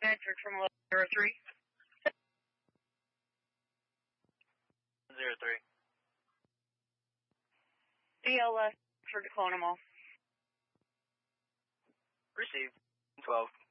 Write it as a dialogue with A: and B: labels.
A: Bedford from 1103.
B: 03.
A: DLS for Tacoma Mall.
B: Received. 12.